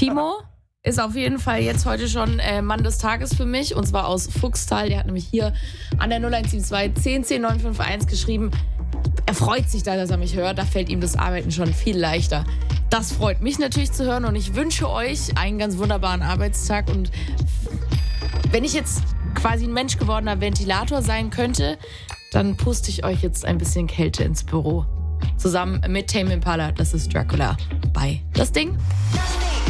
Timo ist auf jeden Fall jetzt heute schon Mann des Tages für mich. Und zwar aus Fuchstal. Der hat nämlich hier an der 0172 10 10 951 geschrieben. Er freut sich da, dass er mich hört. Da fällt ihm das Arbeiten schon viel leichter. Das freut mich natürlich zu hören. Und ich wünsche euch einen ganz wunderbaren Arbeitstag. Und wenn ich jetzt quasi ein menschgewordener Ventilator sein könnte, dann puste ich euch jetzt ein bisschen Kälte ins Büro. Zusammen mit Tame Impala. Das ist Dracula bei Das Ding.